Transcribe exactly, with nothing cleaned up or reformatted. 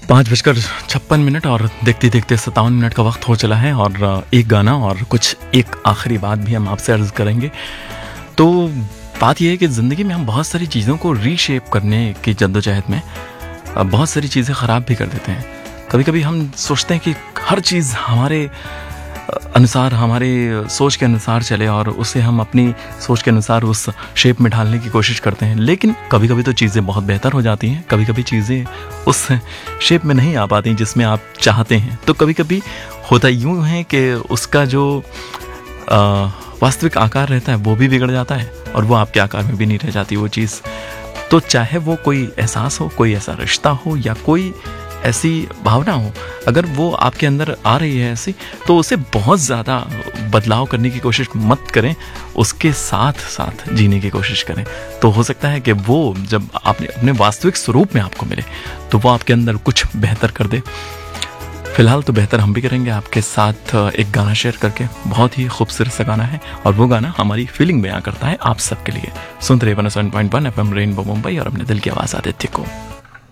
पाँच बजकर छप्पन मिनट और देखते देखते सत्तावन मिनट का वक्त हो चला है और एक गाना और कुछ एक आखिरी बात भी हम आपसे अर्ज़ करेंगे। तो बात यह है कि ज़िंदगी में हम बहुत सारी चीज़ों को रीशेप करने की जद्दोजहद में बहुत सारी चीज़ें ख़राब भी कर देते हैं। कभी कभी हम सोचते हैं कि हर चीज़ हमारे अनुसार, हमारे सोच के अनुसार चले और उसे हम अपनी सोच के अनुसार उस शेप में ढालने की कोशिश करते हैं, लेकिन कभी कभी तो चीज़ें बहुत बेहतर हो जाती हैं, कभी कभी चीज़ें उस शेप में नहीं आ पाती जिसमें आप चाहते हैं। तो कभी कभी होता यूँ है कि उसका जो वास्तविक आकार रहता है वो भी बिगड़ जाता है और वो आपके आकार में भी नहीं रह जाती वो चीज़। तो चाहे वो कोई एहसास हो, कोई ऐसा रिश्ता हो या कोई ऐसी भावना हो, अगर वो आपके अंदर आ रही है ऐसी, तो उसे बहुत ज़्यादा बदलाव करने की कोशिश मत करें, उसके साथ साथ जीने की कोशिश करें। तो हो सकता है कि वो जब आपने अपने वास्तविक स्वरूप में आपको मिले तो वो आपके अंदर कुछ बेहतर कर दे। फिलहाल तो बेहतर हम भी करेंगे आपके साथ एक गाना शेयर करके। बहुत ही खूबसूरत सा गाना है और वो गाना हमारी फीलिंग बयां करता है आप सबके लिए। सुनते रहिए one point one F M rainbow Mumbai और अपने दिल की आवाज़ आदित्य को।